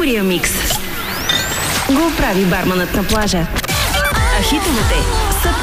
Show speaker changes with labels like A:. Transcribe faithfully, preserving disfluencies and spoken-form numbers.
A: най-добрия микс го прави барманът на плажа. А хитовете са